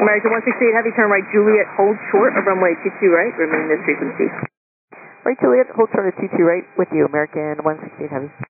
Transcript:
American 168 Heavy, turn right Juliet, hold short of runway 22 right, remain this frequency. Right Juliet, hold short of 22 right with you, American 168 Heavy.